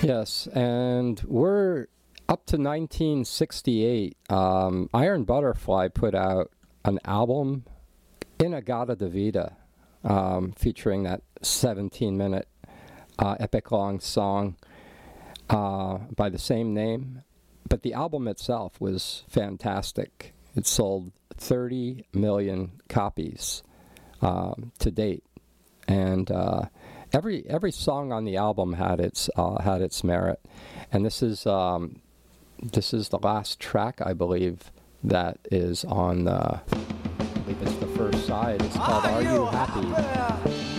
Yes, and we're up to 1968. Iron Butterfly put out an album, In-A-Gadda-Da-Vida, featuring that 17-minute epic-long song by the same name. But the album itself was fantastic. It sold 30 million copies to date, and every song on the album had its merit. And this is the last track, I believe, that is on I believe it's the first side. It's called "Are You Happy?"